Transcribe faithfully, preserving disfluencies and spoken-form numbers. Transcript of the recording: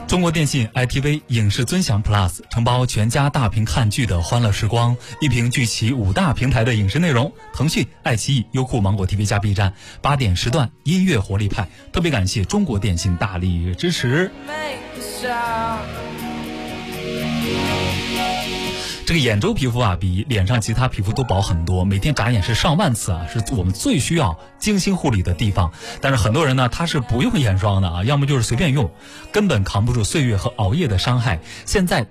中国电信 I T V 影视尊享 Plus 承包全家大屏看剧的欢乐时光，一屏聚齐五大平台的影视内容，腾讯、爱奇艺、优酷、芒果 T V 加 B 站，八点时段音乐活力派。特别感谢中国电信大力支持。这个眼周皮肤啊，比脸上其他皮肤都薄很多，每天眨眼是上万次啊，是我们最需要精心护理的地方。但是很多人呢，他是不用眼霜的啊，要么就是随便用，根本扛不住岁月和熬夜的伤害。现在